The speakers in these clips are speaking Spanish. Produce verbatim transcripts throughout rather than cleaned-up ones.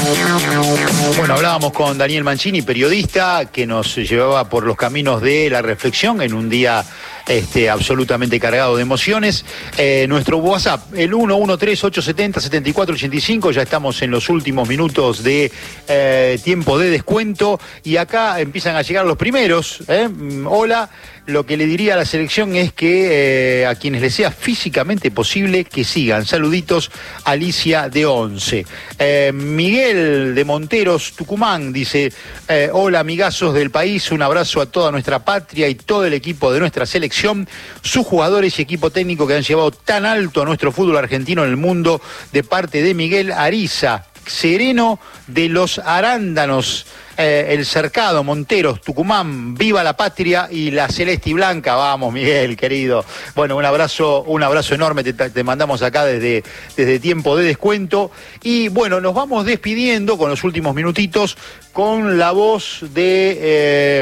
Bueno, hablábamos con Daniel Mancini, periodista, que nos llevaba por los caminos de la reflexión en un día este, absolutamente cargado de emociones. Eh, nuestro WhatsApp, el uno uno tres, ocho siete cero, siete cuatro ocho cinco, ya estamos en los últimos minutos de eh, tiempo de descuento y acá empiezan a llegar los primeros. ¿eh? Hola. Lo que le diría a la selección es que eh, a quienes les sea físicamente posible que sigan. Saluditos, Alicia de Once. Eh, Miguel de Monteros, Tucumán, dice, eh, hola amigazos del país, un abrazo a toda nuestra patria y todo el equipo de nuestra selección, sus jugadores y equipo técnico que han llevado tan alto a nuestro fútbol argentino en el mundo, de parte de Miguel Ariza, sereno de los Arándanos. Eh, el Cercado, Monteros, Tucumán, viva la patria y la celeste y blanca. Vamos, Miguel, querido. Bueno, un abrazo, un abrazo enorme, te, te mandamos acá desde, desde tiempo de descuento. Y bueno, nos vamos despidiendo con los últimos minutitos con la voz de eh,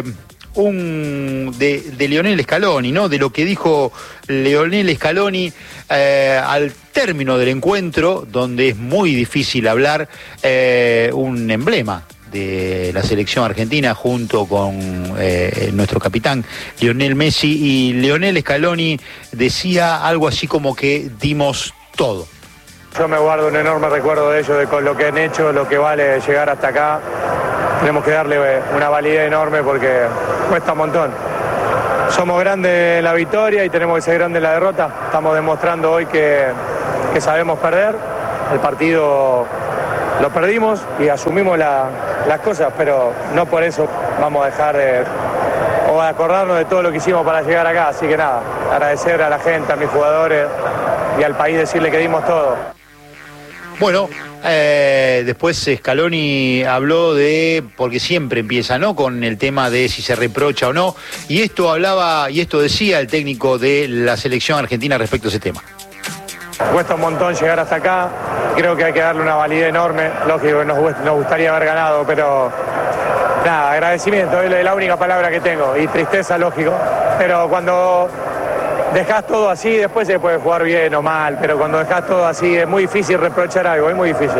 un de, de Lionel Scaloni, ¿no? De lo que dijo Lionel Scaloni eh, al término del encuentro, donde es muy difícil hablar, eh, un emblema de la selección argentina junto con eh, nuestro capitán Lionel Messi, y Lionel Scaloni decía algo así como que dimos todo. Yo me guardo un enorme recuerdo de ellos, de con lo que han hecho, lo que vale llegar hasta acá. Tenemos que darle una validez enorme porque cuesta un montón. Somos grandes en la victoria y tenemos que ser grandes en la derrota. Estamos demostrando hoy que, que sabemos perder. El partido lo perdimos y asumimos la, las cosas, pero no por eso vamos a dejar de, o a acordarnos de todo lo que hicimos para llegar acá. Así que nada, agradecer a la gente, a mis jugadores y al país, decirle que dimos todo. Bueno, eh, después Scaloni habló de, porque siempre empieza, ¿no?, con el tema de si se reprocha o no, y esto hablaba, y esto decía el técnico de la selección argentina respecto a ese tema. Cuesta un montón llegar hasta acá, creo que hay que darle una validez enorme, lógico que nos, nos gustaría haber ganado, pero nada, agradecimiento, es la única palabra que tengo, y tristeza, lógico, pero cuando dejás todo así, después se puede jugar bien o mal, pero cuando dejás todo así es muy difícil reprochar algo, es muy difícil.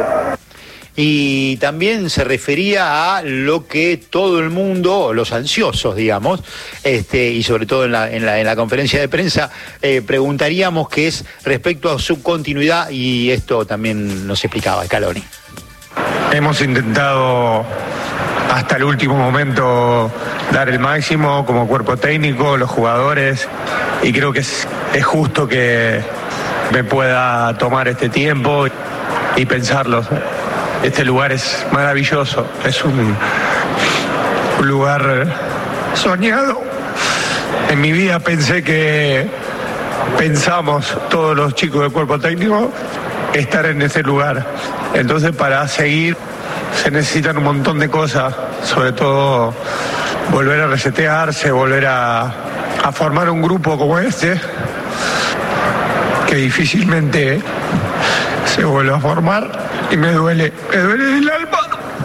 Y también se refería a lo que todo el mundo, los ansiosos, digamos, este, y sobre todo en la, en la, en la conferencia de prensa, eh, preguntaríamos, que es respecto a su continuidad, y esto también nos explicaba Scaloni. Hemos intentado hasta el último momento dar el máximo como cuerpo técnico, los jugadores, y creo que es, es justo que me pueda tomar este tiempo y pensarlo. Este lugar es maravilloso, es un, un lugar soñado. En mi vida pensé que pensamos todos los chicos del cuerpo técnico estar en ese lugar. Entonces, para seguir se necesitan un montón de cosas, sobre todo volver a resetearse, volver a, a formar un grupo como este, que difícilmente se vuelve a formar. Y me duele, me duele el alma.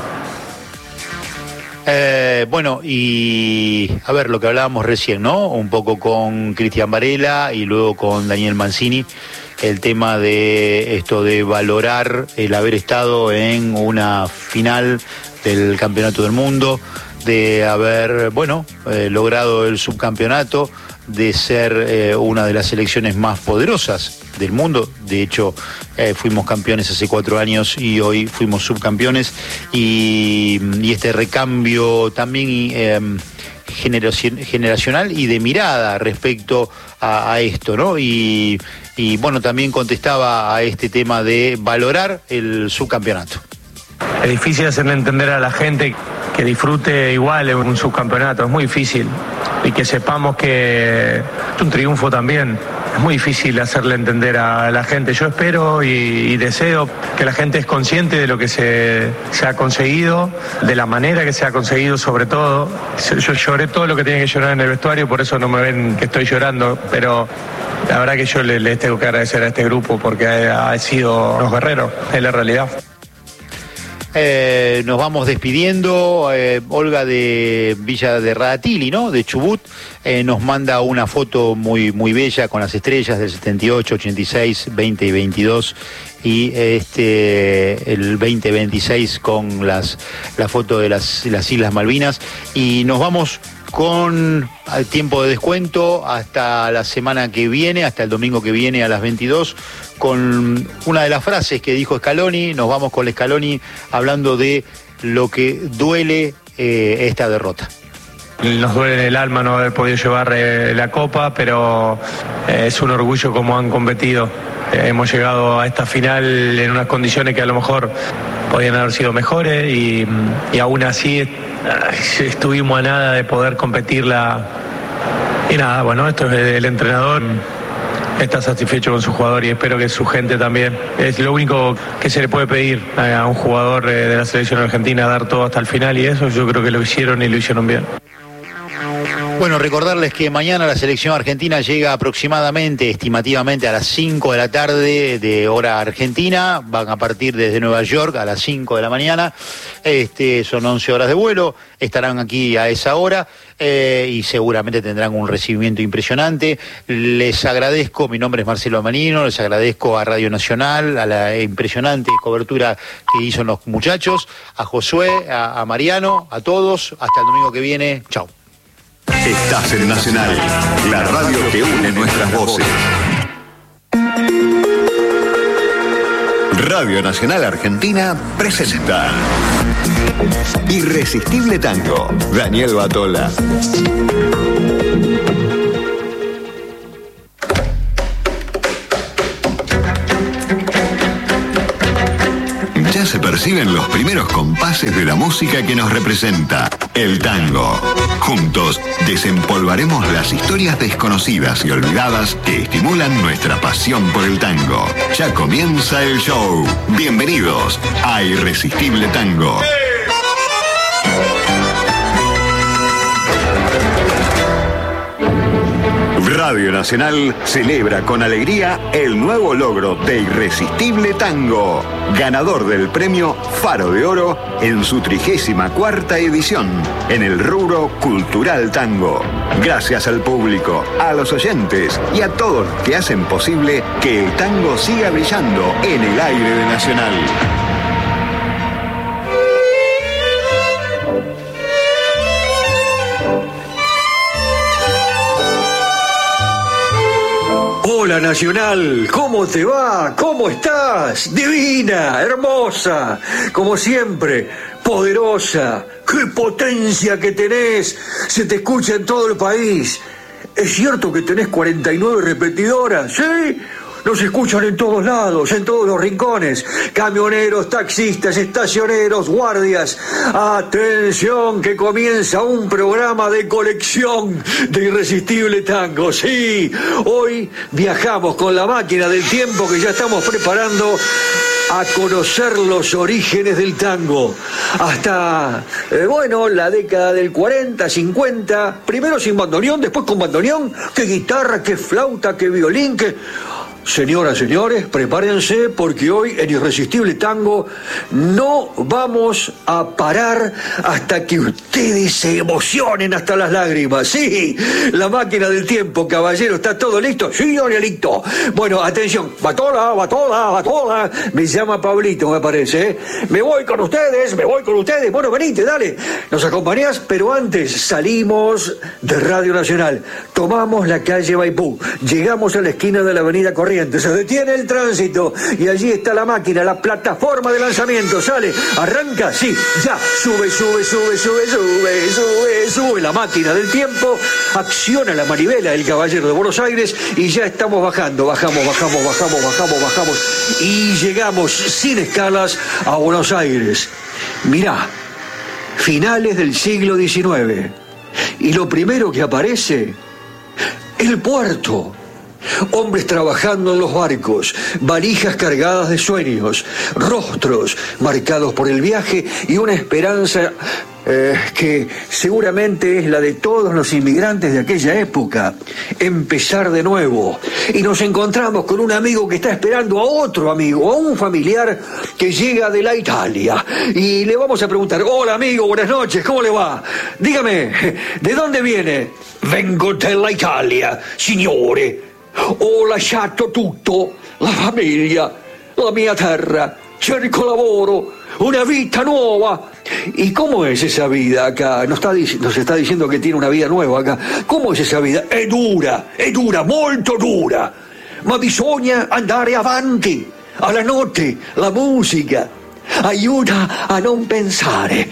Eh, bueno, y a ver lo que hablábamos recién, ¿no? Un poco con Cristian Varela y luego con Daniel Mancini, el tema de esto de valorar el haber estado en una final del Campeonato del Mundo, de haber, bueno, eh, logrado el subcampeonato, de ser eh, una de las selecciones más poderosas del mundo. De hecho, eh, fuimos campeones hace cuatro años y hoy fuimos subcampeones, y, y este recambio también eh, generacion, generacional y de mirada respecto a, a esto, ¿no? Y, y bueno, también contestaba a este tema de valorar el subcampeonato. Es difícil hacerle entender a la gente que disfrute igual en un subcampeonato, es muy difícil, y que sepamos que es un triunfo también. Es muy difícil hacerle entender a la gente. Yo espero y, y deseo que la gente es consciente de lo que se, se ha conseguido, de la manera que se ha conseguido, sobre todo. Yo lloré todo lo que tenía que llorar en el vestuario, por eso no me ven que estoy llorando, pero la verdad que yo les, les tengo que agradecer a este grupo porque ha, ha sido unos guerreros, es la realidad. Eh, nos vamos despidiendo. Eh, Olga de Villa de Radatili, ¿no? De Chubut, eh, nos manda una foto muy, muy bella con las estrellas del setenta y ocho, ochenta y seis, veinte y veintidós. Y este el veinte veintiséis con las la foto de las, las Islas Malvinas. Y nos vamos con el tiempo de descuento hasta la semana que viene, hasta el domingo que viene a las veintidós, con una de las frases que dijo Scaloni. Nos vamos con Scaloni hablando de lo que duele eh, esta derrota. Nos duele en el alma no haber podido llevar eh, la copa, pero eh, es un orgullo como han competido. Eh, hemos llegado a esta final en unas condiciones que a lo mejor podían haber sido mejores y, y aún así eh, estuvimos a nada de poder competirla. Y nada, bueno, esto es el entrenador. Está satisfecho con su jugador y espero que su gente también. Es lo único que se le puede pedir a un jugador de la selección argentina, dar todo hasta el final, y eso yo creo que lo hicieron y lo hicieron bien. Bueno, recordarles que mañana la selección argentina llega aproximadamente, estimativamente, a las cinco de la tarde de hora argentina. Van a partir desde Nueva York a las cinco de la mañana. Este, son once horas de vuelo. Estarán aquí a esa hora eh, y seguramente tendrán un recibimiento impresionante. Les agradezco, mi nombre es Marcelo Manino, les agradezco a Radio Nacional, a la impresionante cobertura que hizo los muchachos, a Josué, a, a Mariano, a todos. Hasta el domingo que viene. Chau. Estás en Nacional, la radio que une nuestras voces. Radio Nacional Argentina presenta Irresistible Tango, Daniel Batola. Ya se perciben los primeros compases de la música que nos representa, el tango. Juntos desempolvaremos las historias desconocidas y olvidadas que estimulan nuestra pasión por el tango. Ya comienza el show. Bienvenidos a Irresistible Tango. Radio Nacional celebra con alegría el nuevo logro de Irresistible Tango, ganador del premio Faro de Oro en su trigésima cuarta edición en el rubro Cultural Tango. Gracias al público, a los oyentes y a todos los que hacen posible que el tango siga brillando en el aire de Nacional. Hola Nacional, ¿cómo te va? ¿Cómo estás? Divina, hermosa, como siempre, poderosa. ¡Qué potencia que tenés! Se te escucha en todo el país. ¿Es cierto que tenés cuarenta y nueve repetidoras? ¿Sí? Nos escuchan en todos lados, en todos los rincones. Camioneros, taxistas, estacioneros, guardias. Atención, que comienza un programa de colección de Irresistible Tango. Sí, hoy viajamos con la máquina del tiempo que ya estamos preparando a conocer los orígenes del tango. Hasta, eh, bueno, la década del cuarenta, cincuenta. Primero sin bandoneón, después con bandoneón. Qué guitarra, qué flauta, qué violín, qué... Señoras, señores, prepárense porque hoy en Irresistible Tango no vamos a parar hasta que ustedes se emocionen hasta las lágrimas. Sí, la máquina del tiempo, caballero, ¿está todo listo? Sí, Danielito. Bueno, atención, Batola, Batola, Batola. Me llama Pablito, me parece, ¿eh? Me voy con ustedes, me voy con ustedes. Bueno, venite, dale. ¿Nos acompañás? Pero antes salimos de Radio Nacional, tomamos la calle Maipú, llegamos a la esquina de la avenida Corrientes. Se detiene el tránsito y allí está la máquina, la plataforma de lanzamiento. Sale, arranca, sí, ya, sube, sube, sube, sube, sube, sube, sube la máquina del tiempo, acciona la manivela del Caballero de Buenos Aires y ya estamos bajando, bajamos, bajamos, bajamos, bajamos, bajamos y llegamos sin escalas a Buenos Aires. Mirá, finales del siglo diecinueve y lo primero que aparece, el puerto. Hombres trabajando en los barcos, valijas cargadas de sueños, rostros marcados por el viaje y una esperanza eh, que seguramente es la de todos los inmigrantes de aquella época, empezar de nuevo. Y nos encontramos con un amigo que está esperando a otro amigo, a un familiar que llega de la Italia. Y le vamos a preguntar: hola amigo, buenas noches, ¿cómo le va? Dígame, ¿de dónde viene? Vengo dalla Italia, signore. Ho lasciato tutto, la famiglia, la mia terra, cerco lavoro, una vita nuova. ¿Y cómo es esa vida acá? Nos está, nos está diciendo que tiene una vida nueva acá. ¿Cómo es esa vida? È dura, è dura, molto dura. Ma bisogna andare avanti. Alla notte, la musica ayuda a non pensare.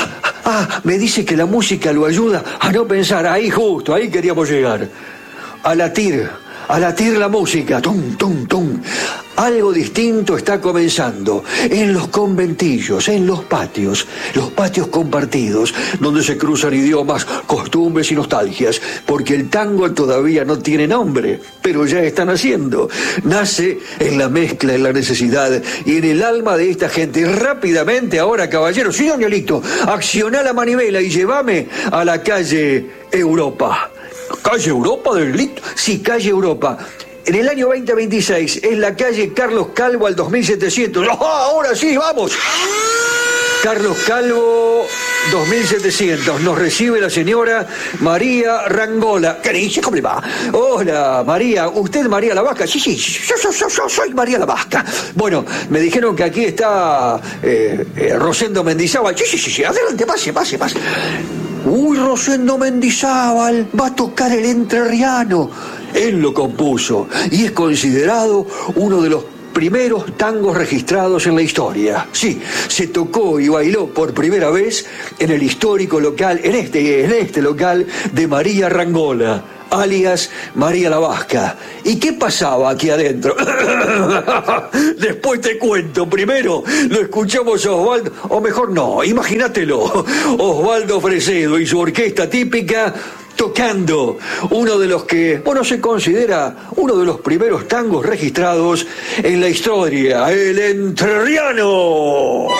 Ah, me dice que la música lo ayuda a no pensar. Ahí justo, ahí queríamos llegar. A latir, a latir la música. Tum, tum, tum. Algo distinto está comenzando en los conventillos, en los patios, los patios compartidos, donde se cruzan idiomas, costumbres y nostalgias, porque el tango todavía no tiene nombre, pero ya está naciendo. Nace en la mezcla, en la necesidad y en el alma de esta gente. Rápidamente ahora, caballeros, sí, Danielito, acciona la manivela y llévame a la calle Europa. ¿Calle Europa del Lito? Sí, calle Europa. En el año veinte veintiséis es la calle Carlos Calvo al dos mil setecientos. ¡Oh, ahora sí, vamos! Carlos Calvo, dos mil setecientos. Nos recibe la señora María Rangola. ¿Qué dice? ¿Cómo le va? Hola, María. ¿Usted María la Vasca? Sí, sí, yo, yo, yo, yo soy María la Vasca. Bueno, me dijeron que aquí está eh, eh, Rosendo Mendizábal. Sí, sí, sí, sí. Adelante, pase, pase, pase. Uy, Rosendo Mendizábal va a tocar el entrerriano. Él lo compuso y es considerado uno de los primeros tangos registrados en la historia. Sí, se tocó y bailó por primera vez en el histórico local, en este, en este local de María Rangola, alias María la Vasca. ¿Y qué pasaba aquí adentro? Después te cuento. Primero lo escuchamos a Osvaldo, o mejor no, imagínatelo, Osvaldo Fresedo y su orquesta típica tocando uno de los que, bueno, se considera uno de los primeros tangos registrados en la historia, el entrerriano.